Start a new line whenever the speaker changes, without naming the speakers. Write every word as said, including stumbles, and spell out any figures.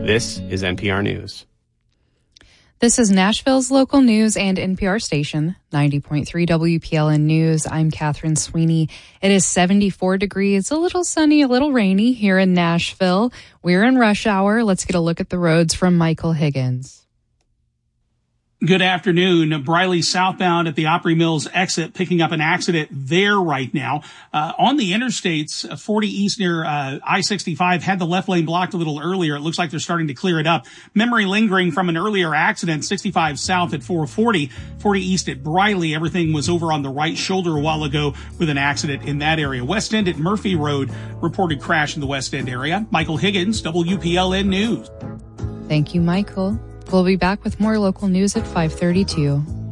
This is N P R News.
This is Nashville's local news and N P R station, ninety point three W P L N News. I'm Catherine Sweeney. It is seventy-four degrees, a little sunny, a little rainy here in Nashville. We're in rush hour. Let's get a look at the roads from Michael Higgins.
Good afternoon. Briley southbound at the Opry Mills exit, picking up an accident there right now. Uh, on the interstates, forty east near uh, I sixty-five had the left lane blocked a little earlier. It looks like they're starting to clear it up. Memory lingering from an earlier accident, sixty-five south at four forty, forty east at Briley. Everything was over on the right shoulder a while ago with an accident in that area. West End at Murphy Road, reported crash in the West End area. Michael Higgins, W P L N News.
Thank you, Michael. We'll be back with more local news at five thirty-two.